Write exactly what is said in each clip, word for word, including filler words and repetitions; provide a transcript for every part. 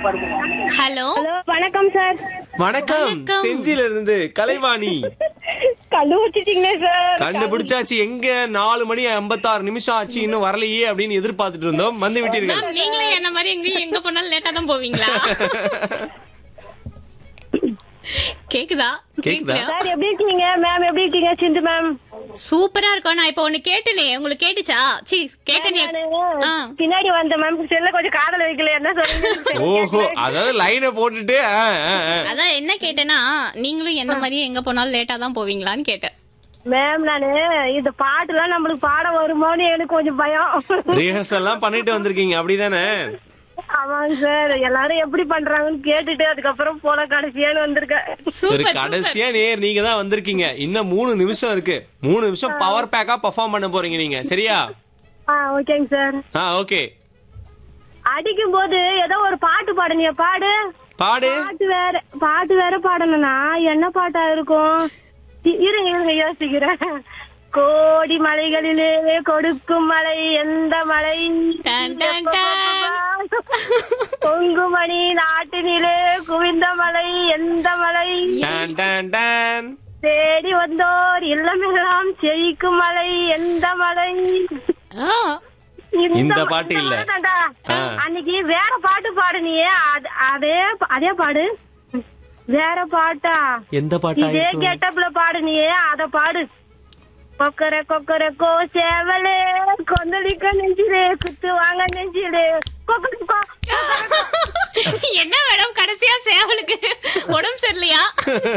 Hello hello வணக்கம் sir. வணக்கம். வணக்கம். செஞ்சில இருந்து கலைவாணி. கண்டுபிடிச்சிட்டீங்க சார். கண்டுபிடிச்சாச்சு. எங்க நாலு மணி ஐம்பத்தாறு நிமிஷம் ஆச்சு, இன்னும் வரலையே அப்படின்னு எதிர்பார்த்துட்டு இருந்தோம். வந்து விட்டீர்கள். மேம், நீங்களும் என்ன மாதிரி எங்கேயும் எங்க போனாலும் லேட்டா தான் போவீங்களா? கேக்குதா? கேக்குதா? கேக்கலையா? சார் எப்படி இருக்கீங்க மேம்? எப்படி இருக்கீங்க சிந்து மேம்? சூப்பரா இருக்கும். நான் இப்ப ஒண்ணு கேட்டனே, உங்களுக்கு கேட்டுச்சா? சி கேட்டனே. ஆ. பின்னாடி வந்த மேம் செல்ல கொஞ்சம் காதல வைக்கல, என்ன சொல்றீங்க? ஓஹோ, அதாவது லைனை போட்டுட்டு ஆ, ஆ, ஆ. அதான் என்ன கேட்டேன்னா, நீங்களும் என்ன மாதிரியே எங்க போனாலும் லேட்டா தான் போவீங்களான்னு கேட்டேன். மேம் நானு இந்த பாட்டு எல்லாம் நம்மளுக்கு பாட வருமோன்னு எனக்கு கொஞ்சம் பயம். ரிஹர்சல் எல்லாம் பண்ணிட்டு வந்திருக்கீங்க அப்படிதானே? ஆமாங்க சார். எல்லாரும் எப்படி பண்றாங்கன்னு கேட்டுட்டு அதுக்கப்புறம் போல கடைசியான்னு வந்திருக்கேன். சரி, சூப்பர் கடைசியா நேர் நீங்க தான் வந்திருக்கீங்க. இன்னும் மூணு நிமிஷம் இருக்கு. மூணு நிமிஷம் பவர் பேக்கா பெர்ஃபார்ம் பண்ண போறீங்க நீங்க, சரியா? ஆ ஓகேங்க சார். ஆ ஓகே. அடிக்கும் போது ஏதோ ஒரு பாட்டு பாடுனிய பாடு. பாடு. பாட்டு வேற பாட்டு வேற பாடணும்னா என்ன பாட்டா இருக்கும்? இ- இருங்க இருங்க யோசிக்கிறேன். கோடி மலைகளிலே கொடுக்கும் மலை எந்த மலை? Ton, ton, ton. பொங்குமணி நாட்டினிலே குவிந்த மலை எந்த மலை? Don Don Don. தேடி வந்தோர் இல்லமெல்லாம் செழிக்கும் மலை எந்த மலை? ஆ. இந்த பாட்டு இல்ல. மலை தான்டா. ஆ. அன்னைக்கு வேற பாட்டு பாடுனியே, அது- அதே அதே பாடு. வேற பாட்டா? எந்த பாட்டா இதே இருக்கும்? கெட்டப்ல பாடுனியே அத பாடு. கொக்கர கொக்கர கோ சேவலே கொந்தளிக்க நெஞ்சிலே குத்து வாங்க நெஞ்சிலே கொக்கர கோ. என்ன மேடம் கடைசியா சேவலுக்கு உடம்பு சரியில்லையா?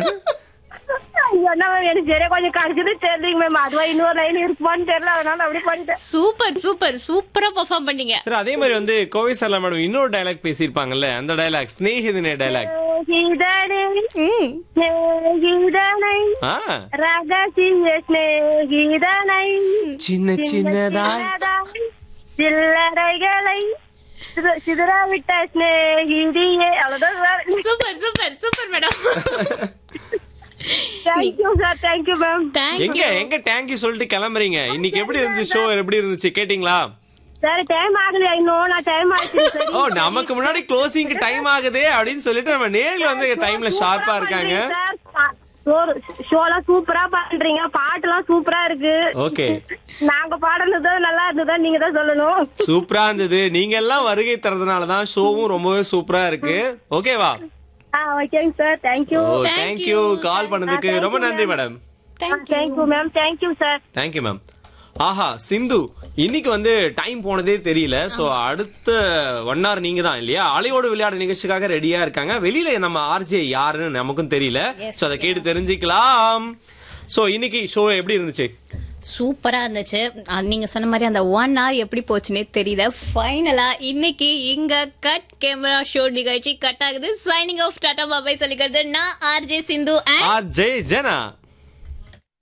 என்ன மேம் எனக்கு சரியா கொஞ்சம் கடைசியில தெரியுங்க மேம். அதுவா இன்னொரு லைன் இருக்குமான்னு தெரியல, அதனால அப்படி பண்ணிட்டேன். சூப்பர் சூப்பர் சூப்பரா பெர்ஃபார்ம் பண்ணீங்க. சரி, அதே மாதிரி வந்து கோவை சரளா மேடம் இன்னொரு டயலாக் பேசியிருப்பாங்கல்ல, அந்த டயலாக் ஸ்நேகிதனே டயலாக். ஸ்நேகிதனே, ம். ஸ்நேகிதனை, ஆ, ரகசிய ஸ்நேகிதனை, சின்ன சின்னதாய் சின்னதாய் சில்லறைகளை சித- சிதறவிட்ட ஸ்நேகிதியே. அவ்வளவுதான் sir. Super super super madam. Thank you sir. Thank you ma'am. எங்க எங்க தேங்க்யூ சொல்லிட்டு கிளம்புறீங்க? இன்னைக்கு எப்படி இருந்துச்சு ஷோ? எப்படி இருந்துச்சு கேட்டீங்களா? சார் டைம் ஆகலையா இன்னும்? நான் டைம் ஆச்சு. ஓ, நமக்கு முன்னாடி க்ளோசிங் டைம் ஆகுதே அப்படின்னு சொல்லிட்டு நம்ம நேர்ல வந்து டைம்ல ஷார்ப்பா இருக்காங்க. ஷோலாம் சூப்பரா பண்றீங்க, பாட்டுலாம் சூப்பரா இருக்கு. ஓகே, நாங்க பாடுனது நல்லா இருந்ததா நீங்க தான் சொல்லணும். சூப்பரா இருந்தது. நீங்க எல்லாம் வருகை தரதுனாலதான் ஷோவும் ரொம்பவே சூப்பரா இருக்கு. ஓகேவா? ஆ ஓகேங்க sir. Thank you. O, Thank thank you. you. கால் பண்ணதுக்கு ரொம்ப நன்றி madam. Thank you ma'am. Thank you sir. Thank you ma'am. ஆஹா, சிந்து இன்னைக்கு வந்து டைம் போனதே தெரியல. சோ அடுத்த ஒன் ஹவர் நீங்க தான் இல்லையா? அலையோடு விளையாட நிகழ்ச்சிக்காக ரெடியா இருக்காங்க. வெளியில நம்ம ஆர்ஜே யாருன்னு நமக்கும் தெரியல. சோ அதை கேட்டு தெரிஞ்சுக்கலாம். சோ இன்னைக்கு ஷோ எப்படி இருந்துச்சு? சூப்பரா இருந்துச்சு. அஹ் நீங்க சொன்ன மாதிரி அந்த ஒன் ஹவர் எப்படி போச்சுன்னே தெரியல. ஃபைனலா இன்னைக்கு இங்க கட் கேமரா ஷோ நிகழ்ச்சி கட் ஆகுது. சைனிங் ஆஃப் டாடா பாபாய் சொல்லிக்கிறது நான் RJ Sindhu and RJ Jana.